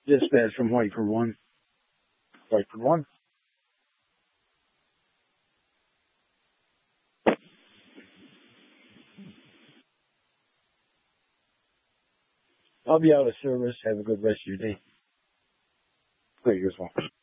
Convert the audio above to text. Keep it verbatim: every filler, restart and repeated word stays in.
Dispatch from Whiteford one. Whiteford one. I'll be out of service. Have a good rest of your day. Thank you as well.